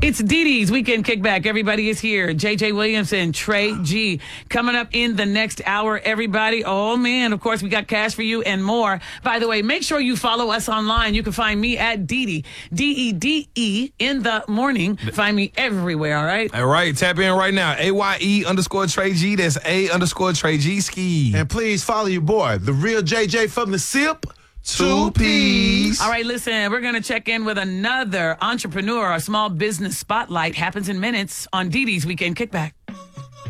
It's Dee Dee's Weekend Kickback. Everybody is here. JJ Williamson, Trey G. Coming up in the next hour, everybody. Oh, man, of course, we got cash for you and more. By the way, make sure you follow us online. You can find me at Dede, D-E-D-E, in the morning. Find me everywhere, all right? All right, tap in right now. AYE_Trey G. That's A_Trey G ski. And please follow your boy, the real JJ from the SIP. 2 P's. All right, listen, we're going to check in with another entrepreneur. A small business spotlight happens in minutes on Dee Dee's Weekend Kickback.